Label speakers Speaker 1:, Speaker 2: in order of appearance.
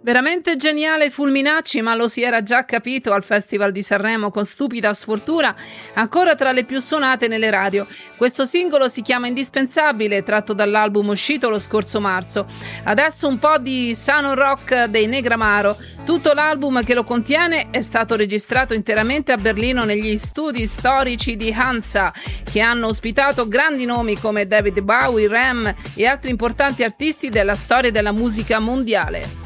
Speaker 1: Veramente geniale Fulminacci, ma lo si era già capito al Festival di Sanremo con Stupida sfortuna, ancora tra le più suonate nelle radio. Questo singolo si chiama Indispensabile, tratto dall'album uscito lo scorso marzo. Adesso un po' di Sano Rock dei Negramaro. Tutto l'album che lo contiene è stato registrato interamente a Berlino negli studi storici di Hansa, che hanno ospitato grandi nomi come David Bowie, Rem e altri importanti artisti della storia della musica mondiale.